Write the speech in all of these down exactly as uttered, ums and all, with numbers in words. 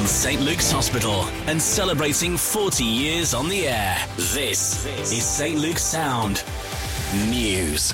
on Saint Luke's Hospital and celebrating forty years on the air. This is Saint Luke's Sound News.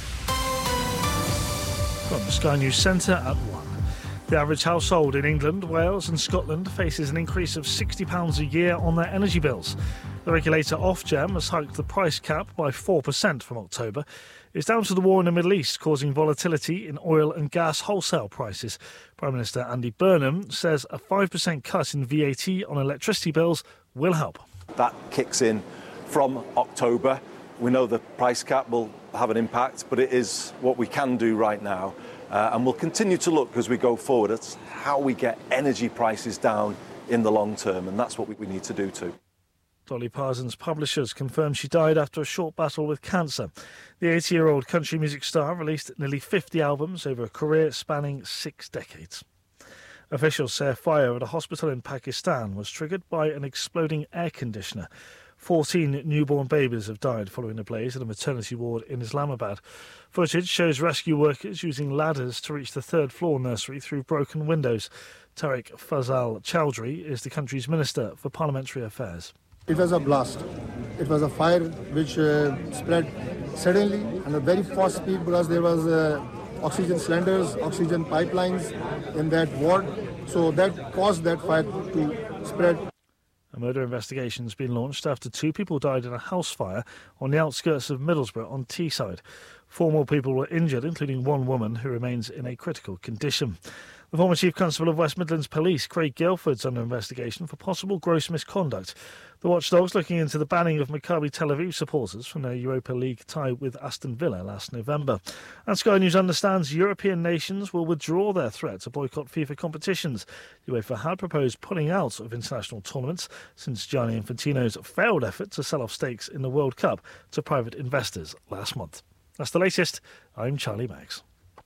From the Sky News Centre at one. The average household in England, Wales and Scotland faces an increase of sixty pounds a year on their energy bills. The regulator Ofgem has hiked the price cap by four percent from October. It's down to the war in the Middle East causing volatility in oil and gas wholesale prices. Prime Minister Andy Burnham says a five percent cut in V A T on electricity bills will help. That kicks in from October. We know the price cap will have an impact, but it is what we can do right now. Uh, and we'll continue to look as we go forward at how we get energy prices down in the long term, and that's what we, we need to do too. Dolly Parton's publishers confirmed she died after a short battle with cancer. The eighty-year-old country music star released nearly fifty albums over a career spanning six decades. Officials say a fire at a hospital in Pakistan was triggered by an exploding air conditioner. fourteen newborn babies have died following a blaze at a maternity ward in Islamabad. Footage shows rescue workers using ladders to reach the third-floor nursery through broken windows. Tariq Fazal Chowdhury is the country's Minister for Parliamentary Affairs. It was a blast. It was a fire which uh, spread suddenly and at very fast speed because there was uh, oxygen cylinders, oxygen pipelines in that ward. So that caused that fire to spread. A murder investigation has been launched after two people died in a house fire on the outskirts of Middlesbrough on Teesside. Four more people were injured, including one woman who remains in a critical condition. The former Chief Constable of West Midlands Police, Craig Guilford's under investigation for possible gross misconduct. The watchdog's looking into the banning of Maccabi Tel Aviv supporters from their Europa League tie with Aston Villa last November. And Sky News understands European nations will withdraw their threat to boycott FIFA competitions. UEFA had proposed pulling out of international tournaments since Gianni Infantino's failed effort to sell off stakes in the World Cup to private investors last month. That's the latest. I'm Charlie Maggs.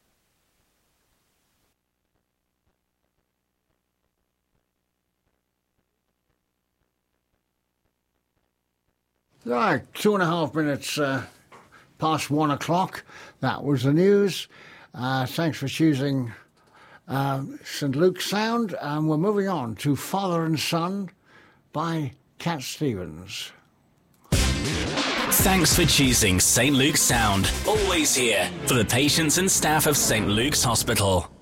Right, two and a half minutes uh, past one o'clock. That was the news. Uh, thanks for choosing um, Saint Luke's Sound. And we're moving on to Father and Son by Cat Stevens. Thanks for choosing Saint Luke's Sound. Always here for the patients and staff of Saint Luke's Hospital.